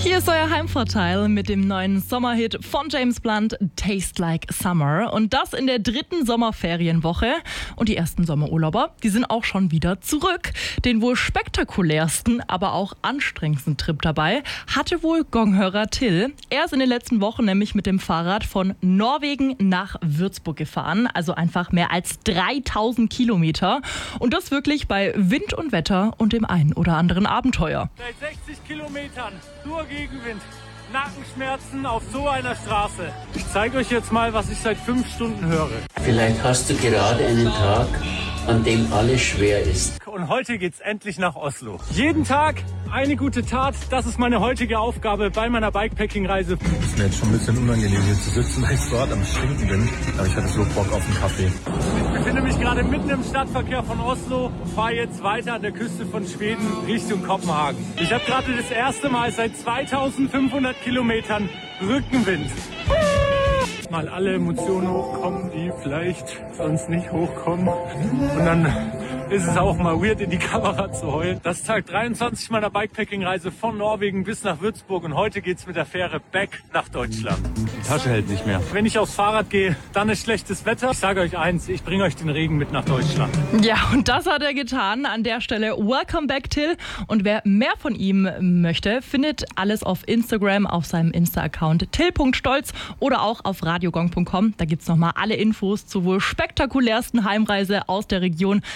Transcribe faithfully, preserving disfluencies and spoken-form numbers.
Hier ist euer Heimvorteil mit dem neuen Sommerhit von James Blunt, Taste Like Summer. Und das in der dritten Sommerferienwoche. Und die ersten Sommerurlauber, die sind auch schon wieder zurück. Den wohl spektakulärsten, aber auch anstrengendsten Trip dabei hatte wohl Gonghörer Till. Er ist in den letzten Wochen nämlich mit dem Fahrrad von Norwegen nach Würzburg gefahren. Also einfach mehr als dreitausend Kilometer. Und das wirklich bei Wind und Wetter und dem einen oder anderen Abenteuer. Seit sechzig Kilometern, nur Gegenwind, Nackenschmerzen auf so einer Straße. Ich zeige euch jetzt mal, was ich seit fünf Stunden höre. Vielleicht hast du gerade einen Tag, an dem alles schwer ist. Und heute geht's endlich nach Oslo. Jeden Tag eine gute Tat, das ist meine heutige Aufgabe bei meiner Bikepacking-Reise. Es ist mir jetzt schon ein bisschen unangenehm hier zu sitzen, weil ich dort am Stinken bin. Aber ich hatte so Bock auf einen Kaffee. Ich befinde mich gerade mitten im Stadtverkehr von Oslo und fahre jetzt weiter an der Küste von Schweden Richtung Kopenhagen. Ich habe gerade das erste Mal seit zweitausendfünfhundert Kilometern Rückenwind. Mal alle Emotionen hochkommen, die vielleicht sonst nicht hochkommen. Und dann ist es auch mal weird, in die Kamera zu heulen. Das ist Tag dreiundzwanzig meiner Bikepacking-Reise von Norwegen bis nach Würzburg. Und heute geht's mit der Fähre back nach Deutschland. Die Tasche hält nicht mehr. Wenn ich aufs Fahrrad gehe, dann ist schlechtes Wetter. Ich sage euch eins, ich bringe euch den Regen mit nach Deutschland. Ja, und das hat er getan. An der Stelle welcome back, Till. Und wer mehr von ihm möchte, findet alles auf Instagram, auf seinem Insta-Account till punkt stolz oder auch auf radiogong punkt com. Da gibt's nochmal alle Infos zur wohl spektakulärsten Heimreise aus der Region.